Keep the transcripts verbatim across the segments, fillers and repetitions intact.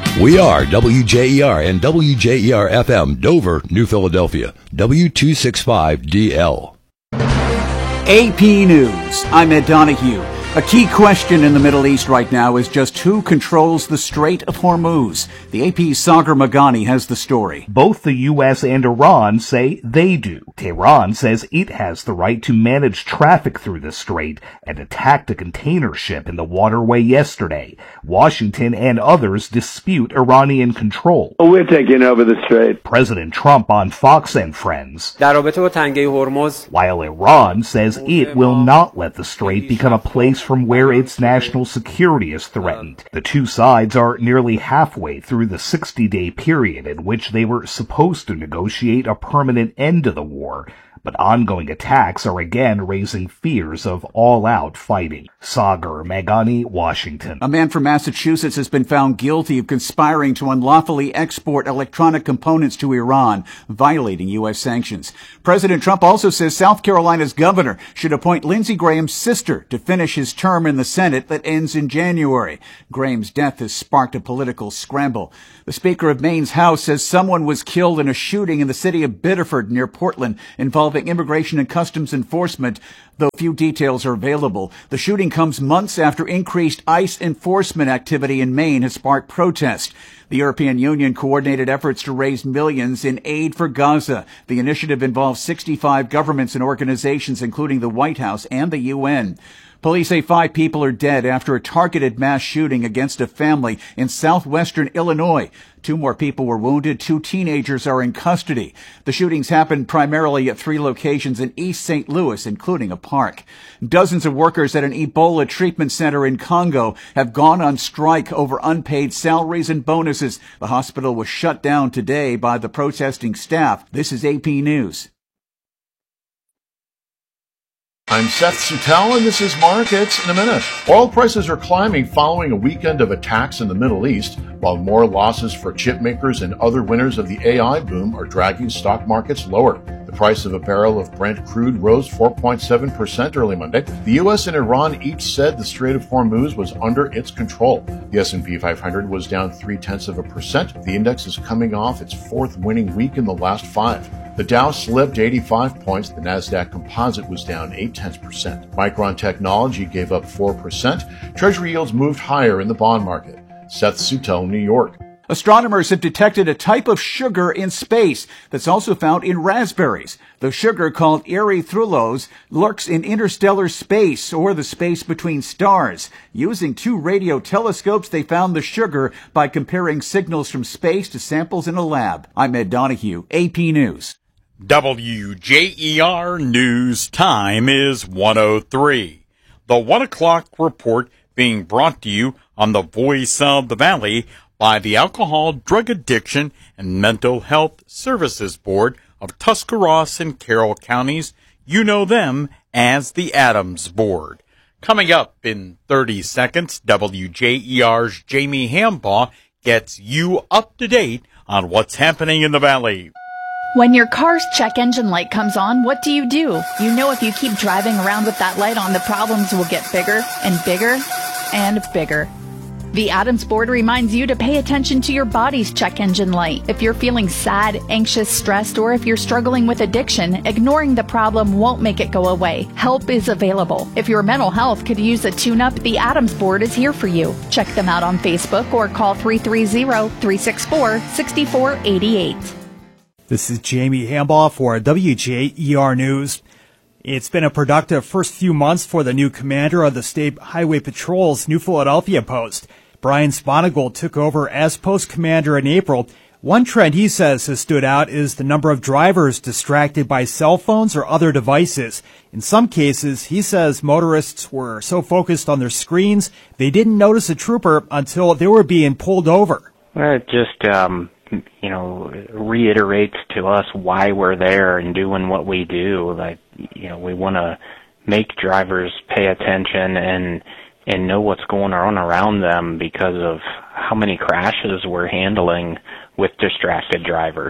We are W J E R and W J E R F M, Dover, New Philadelphia, W two sixty-five D L. A P News. I'm Ed Donahue. A key question in the Middle East right now is just who controls the Strait of Hormuz. The A P's Sagar Meghani has the story. Both the U S and Iran say they do. Tehran says it has the right to manage traffic through the strait and attacked a container ship in the waterway yesterday. Washington and others dispute Iranian control. We're taking over the strait. President Trump on Fox and Friends. While Iran says it will not let the strait become a place from where its national security is threatened. The two sides are nearly halfway through the sixty-day period in which they were supposed to negotiate a permanent end to the war, but ongoing attacks are again raising fears of all-out fighting. Sagar Meghani, Washington. A man from Massachusetts has been found guilty of conspiring to unlawfully export electronic components to Iran, violating U S sanctions. President Trump also says South Carolina's governor should appoint Lindsey Graham's sister to finish his term in the Senate that ends in January. Graham's death has sparked a political scramble. The Speaker of Maine's House says someone was killed in a shooting in the city of Biddeford near Portland involving Immigration and Customs Enforcement, though few details are available. The shooting comes months after increased ICE enforcement activity in Maine has sparked protest. The European Union coordinated efforts to raise millions in aid for Gaza. The initiative involves sixty-five governments and organizations, including the White House and the U N. Police say five people are dead after a targeted mass shooting against a family in southwestern Illinois. Two more people were wounded. Two teenagers are in custody. The shootings happened primarily at three locations in East Saint Louis, including a park. Dozens of workers at an Ebola treatment center in Congo have gone on strike over unpaid salaries and bonuses. The hospital was shut down today by the protesting staff. This is A P News. I'm Seth Sutell, and this is Markets in a Minute. Oil prices are climbing following a weekend of attacks in the Middle East, while more losses for chip makers and other winners of the A I boom are dragging stock markets lower. The price of a barrel of Brent crude rose four point seven percent early Monday. The U S and Iran each said the Strait of Hormuz was under its control. The S and P five hundred was down three-tenths of a percent. The index is coming off its fourth winning week in the last five. The Dow slipped eighty-five points. The Nasdaq Composite was down eight-tenths percent. Micron Technology gave up four percent. Treasury yields moved higher in the bond market. Seth Sutell, New York. Astronomers have detected a type of sugar in space that's also found in raspberries. The sugar, called erythrulose, lurks in interstellar space, or the space between stars. Using two radio telescopes, they found the sugar by comparing signals from space to samples in a lab. I'm Ed Donahue, A P News. W J E R News time is one oh three. The one o'clock report being brought to you on the Voice of the Valley by the Alcohol, Drug Addiction, and Mental Health Services Board of Tuscarawas and Carroll Counties. You know them as the Adams Board. Coming up in thirty seconds, W J E R's Jamie Hambaugh gets you up to date on what's happening in the Valley. When your car's check engine light comes on, what do you do? You know if you keep driving around with that light on, the problems will get bigger and bigger and bigger. The Adams Board reminds you to pay attention to your body's check engine light. If you're feeling sad, anxious, stressed, or if you're struggling with addiction, ignoring the problem won't make it go away. Help is available. If your mental health could use a tune-up, the Adams Board is here for you. Check them out on Facebook or call three three zero, three six four, six four eight eight. This is Jamie Hambaugh for W J E R News. It's been a productive first few months for the new commander of the State Highway Patrol's New Philadelphia post. Brian Sponigold took over as post commander in April. One trend he says has stood out is the number of drivers distracted by cell phones or other devices. In some cases, he says motorists were so focused on their screens, they didn't notice a trooper until they were being pulled over. Well, it just, um, you know, reiterates to us why we're there and doing what we do. Like, you know, we want to make drivers pay attention and and know what's going on around them because of how many crashes we're handling with distracted drivers.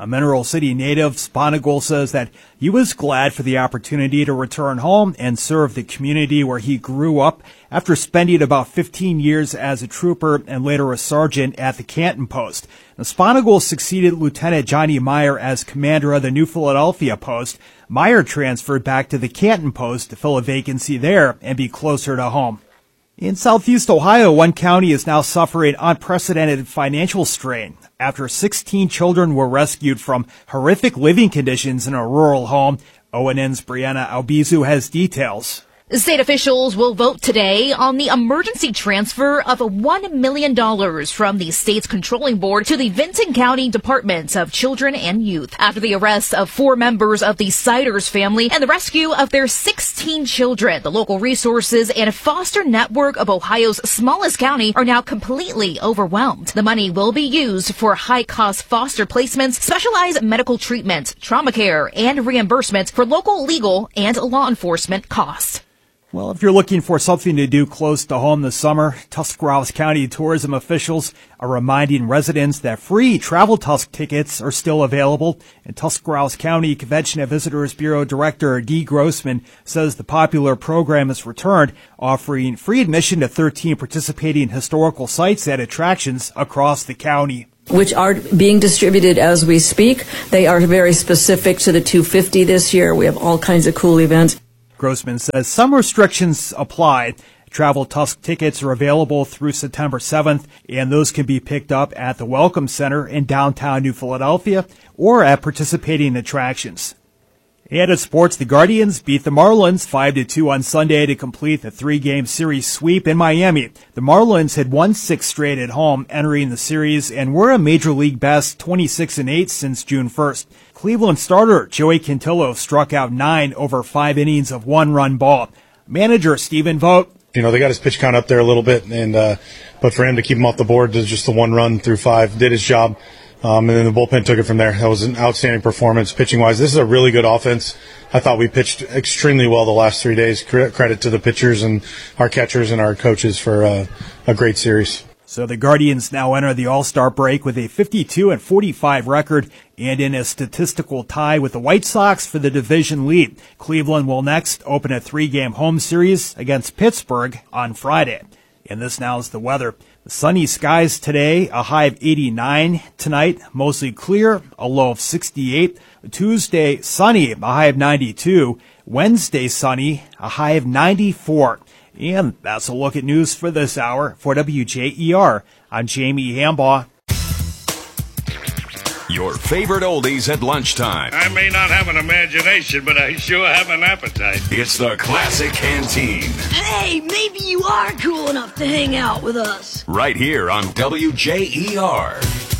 A Mineral City native, Spanigal says that he was glad for the opportunity to return home and serve the community where he grew up after spending about fifteen years as a trooper and later a sergeant at the Canton Post. Now, Spanigal succeeded Lieutenant Johnny Meyer as commander of the New Philadelphia Post. Meyer transferred back to the Canton Post to fill a vacancy there and be closer to home. In Southeast Ohio, one county is now suffering unprecedented financial strain after sixteen children were rescued from horrific living conditions in a rural home. O N N's Brianna Albizu has details. State officials will vote today on the emergency transfer of one million dollars from the state's controlling board to the Vinton County Department of Children and Youth after the arrest of four members of the Siders family and the rescue of their sixteen children. The local resources and foster network of Ohio's smallest county are now completely overwhelmed. The money will be used for high-cost foster placements, specialized medical treatment, trauma care, and reimbursement for local legal and law enforcement costs. Well, if you're looking for something to do close to home this summer, Tuscarawas County tourism officials are reminding residents that free Travel Tusk tickets are still available. And Tuscarawas County Convention and Visitors Bureau Director Dee Grossman says the popular program has returned, offering free admission to thirteen participating historical sites and attractions across the county, which are being distributed as we speak. They are very specific to the two fifty this year. We have all kinds of cool events. Grossman says some restrictions apply. Travel Tusk tickets are available through September seventh, and those can be picked up at the Welcome Center in downtown New Philadelphia or at participating attractions. And in sports, the Guardians beat the Marlins five to two on Sunday to complete the three-game series sweep in Miami. The Marlins had won six straight at home entering the series and were a Major League best twenty-six and eight since June first. Cleveland starter Joey Cantillo struck out nine over five innings of one-run ball. Manager Stephen Vogt. You know, they got his pitch count up there a little bit, and uh, but for him to keep him off the board, just the one run through five, did his job. Um, and then the bullpen took it from there. That was an outstanding performance pitching-wise. This is a really good offense. I thought we pitched extremely well the last three days. Credit to the pitchers and our catchers and our coaches for uh, a great series. So the Guardians now enter the All-Star break with a fifty-two and forty-five record and in a statistical tie with the White Sox for the division lead. Cleveland will next open a three-game home series against Pittsburgh on Friday. And this now is the weather. The sunny skies today, a high of eighty-nine. Tonight, mostly clear, a low of sixty-eight. Tuesday, sunny, a high of ninety-two. Wednesday, sunny, a high of ninety-four. And that's a look at news for this hour. For W J E R, I'm Jamie Hambaugh. Your favorite oldies at lunchtime. I may not have an imagination, but I sure have an appetite. It's the Classic Canteen. Hey, maybe you are cool enough to hang out with us. Right here on W J E R.